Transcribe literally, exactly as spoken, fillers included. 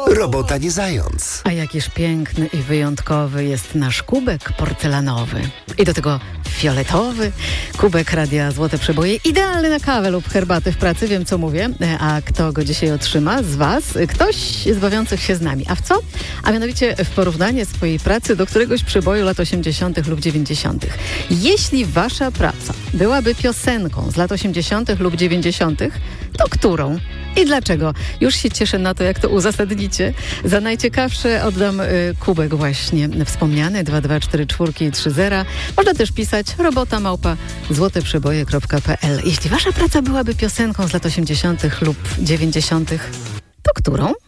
Robota nie zając. A jakiż piękny i wyjątkowy jest nasz kubek porcelanowy. I do tego fioletowy kubek Radia Złote Przeboje. Idealny na kawę lub herbatę w pracy, wiem co mówię. A kto go dzisiaj otrzyma z Was? Ktoś z bawiących się z nami. A w co? A mianowicie w porównanie swojej pracy do któregoś przeboju lat osiemdziesiątych lub dziewięćdziesiątych. Jeśli Wasza praca byłaby piosenką z lat osiemdziesiątych lub dziewięćdziesiątych, to którą? I dlaczego? Już się cieszę na to, jak to uzasadnicie. Za najciekawsze oddam y, kubek właśnie wspomniany dwa dwa cztery cztery trzy zero. Można też pisać robota małpa złoteprzeboje kropka pe el. Jeśli Wasza praca byłaby piosenką z lat osiemdziesiątych lub dziewięćdziesiątych, to którą?